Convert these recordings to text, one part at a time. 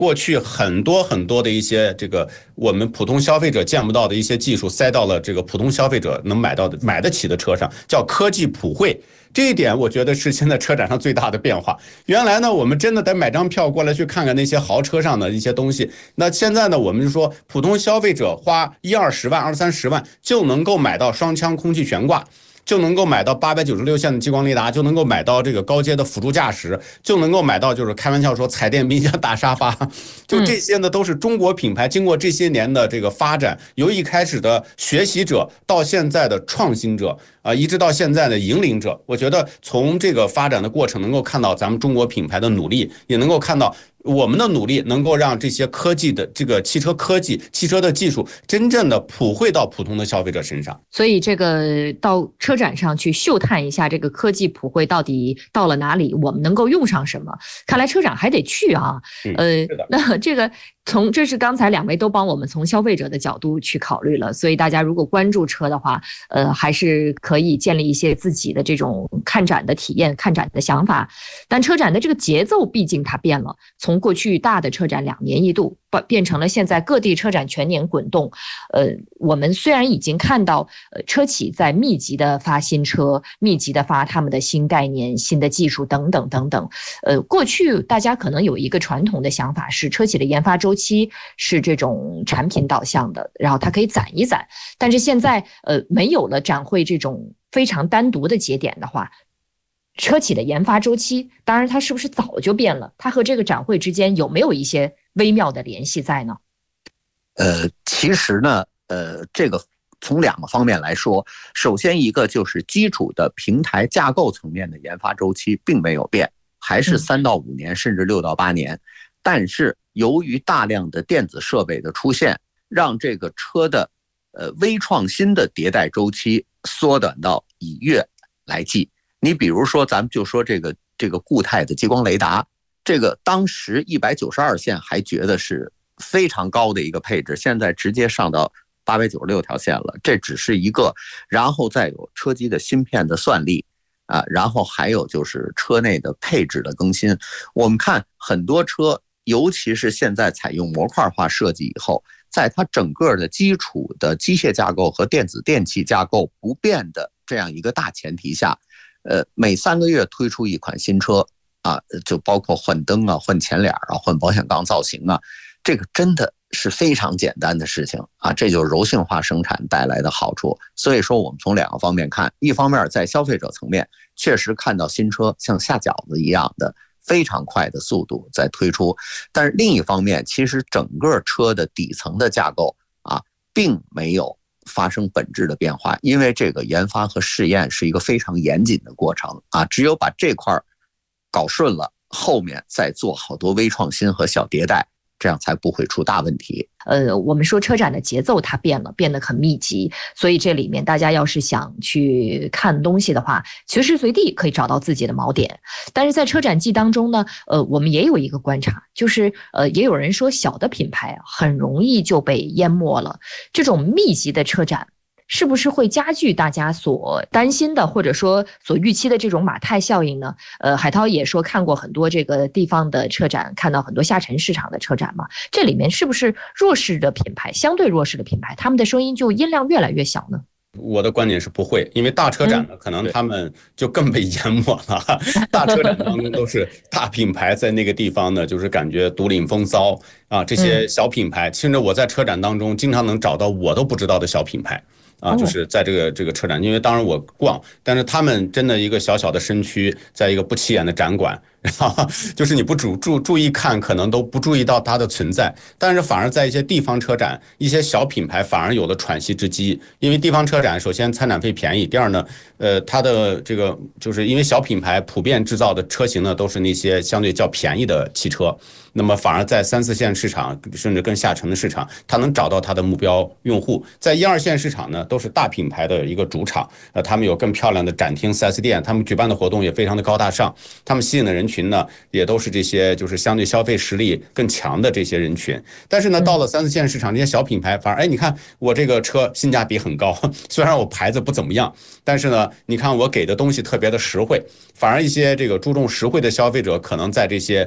过去很多很多的一些这个我们普通消费者见不到的一些技术塞到了这个普通消费者能买得起的车上，叫科技普惠。这一点我觉得是现在车展上最大的变化。原来呢，我们真的得买张票过来去看看那些豪车上的一些东西。那现在呢，我们就说普通消费者花10-20万、20-30万就能够买到双腔空气悬挂。就能够买到896线的激光雷达，就能够买到这个高阶的辅助驾驶，就能够买到就是开玩笑说彩电冰箱大沙发，就这些呢都是中国品牌经过这些年的这个发展，由一开始的学习者到现在的创新者一直到现在的引领者。我觉得从这个发展的过程能够看到咱们中国品牌的努力，也能够看到我们的努力能够让这些科技的这个汽车科技、汽车的技术真正的普惠到普通的消费者身上。 所以这个到车展上去嗅探一下这个科技普惠到底到了哪里，我们能够用上什么？看来车展还得去啊。那这个这是刚才两位都帮我们从消费者的角度去考虑了，所以大家如果关注车的话，还是可以建立一些自己的这种看展的体验、看展的想法。但车展的这个节奏毕竟它变了，从过去大的车展2年一度变成了现在各地车展全年滚动。我们虽然已经看到车企在密集的发新车，密集的发他们的新概念、新的技术等等等等。过去大家可能有一个传统的想法是车企的研发周期是这种产品导向的，然后它可以攒一攒。但是现在没有了展会这种非常单独的节点的话，车企的研发周期，当然它是不是早就变了？它和这个展会之间有没有一些微妙的联系在呢？ 其实呢，这个从2个方面来说，首先一个就是基础的平台架构层面的研发周期并没有变，还是3到5年，甚至6到8年。但是由于大量的电子设备的出现，让这个车的微创新的迭代周期缩短到以月来计。你比如说，咱们就说这个固态的激光雷达，这个当时192线还觉得是非常高的一个配置，现在直接上到896条线了。这只是一个，然后再有车机的芯片的算力然后还有就是车内的配置的更新。我们看很多车，尤其是现在采用模块化设计以后，在它整个的基础的机械架构和电子电气架构不变的这样一个大前提下，每3个月推出一款新车就包括换灯换前脸换保险杠造型这个真的是非常简单的事情这就是柔性化生产带来的好处。所以说我们从2个方面看，一方面在消费者层面确实看到新车像下饺子一样的非常快的速度在推出，但是另一方面其实整个车的底层的架构并没有发生本质的变化，因为这个研发和试验是一个非常严谨的过程只有把这块搞顺了，后面再做好多微创新和小迭代，这样才不会出大问题。 我们说车展的节奏它变了，变得很密集，所以这里面大家要是想去看东西的话，随时随地可以找到自己的锚点。但是在车展季当中呢，我们也有一个观察，就是也有人说小的品牌很容易就被淹没了。这种密集的车展是不是会加剧大家所担心的，或者说所预期的这种马太效应呢？海涛也说看过很多这个地方的车展，看到很多下沉市场的车展嘛，这里面是不是弱势的品牌，相对弱势的品牌，他们的声音就音量越来越小呢？ 我的观点是不会，因为大车展呢，可能他们就更被淹没了。大车展当中都是大品牌在那个地方呢，就是感觉独领风骚这些小品牌，甚至我在车展当中经常能找到我都不知道的小品牌。就是在这个车展，因为当然我逛，但是他们真的一个小小的身躯，在一个不起眼的展馆，然后就是你不注意看，可能都不注意到它的存在。但是反而在一些地方车展，一些小品牌反而有了喘息之机，因为地方车展首先参展费便宜，第二呢，它的这个就是因为小品牌普遍制造的车型呢都是那些相对较便宜的汽车。那么反而在3、4线市场，甚至更下沉的市场，它能找到它的目标用户。在1、2线市场呢，都是大品牌的一个主场，他们有更漂亮的展厅、4S 店，他们举办的活动也非常的高大上，他们吸引的人群呢，也都是这些就是相对消费实力更强的这些人群。但是呢，到了3、4线市场，这些小品牌反而，你看我这个车性价比很高，虽然我牌子不怎么样，但是呢，你看我给的东西特别的实惠，反而一些这个注重实惠的消费者，可能在这些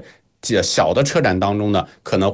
小的车展当中呢，可能